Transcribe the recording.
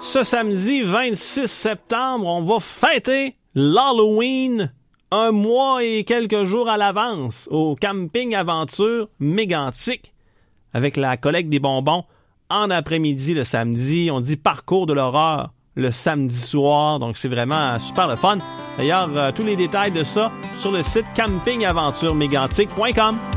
Ce samedi 26 septembre, on va fêter l'Halloween un mois et quelques jours à l'avance au camping aventure Mégantic avec la collecte des bonbons en après-midi le samedi. On dit parcours de l'horreur le samedi soir, donc c'est vraiment super le fun. D'ailleurs, tous les détails de ça sur le site campingaventuremégantic.com.